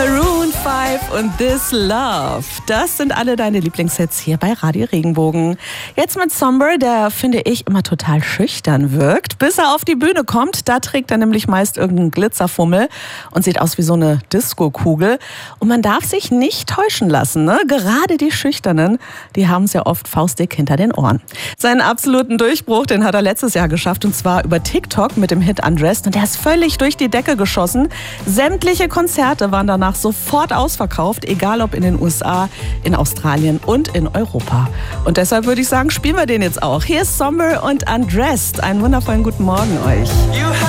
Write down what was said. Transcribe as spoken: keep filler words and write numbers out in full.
Maroon fünf und This Love. Das sind alle deine Lieblingshits hier bei Radio Regenbogen. Jetzt mit Somber, der, finde ich, immer total schüchtern wirkt. Bis er auf die Bühne kommt, da trägt er nämlich meist irgendeinen Glitzerfummel und sieht aus wie so eine Disco-Kugel. Und man darf sich nicht täuschen lassen, ne? Gerade die Schüchternen, die haben es ja oft faustdick hinter den Ohren. Seinen absoluten Durchbruch, den hat er letztes Jahr geschafft, und zwar über TikTok mit dem Hit Undressed. Und der ist völlig durch die Decke geschossen. Sämtliche Konzerte waren danach sofort ausverkauft, egal ob in den U S A, in Australien und in Europa. Und deshalb würde ich sagen, spielen wir den jetzt auch. Hier ist Somber und Undressed. Einen wundervollen guten Morgen euch.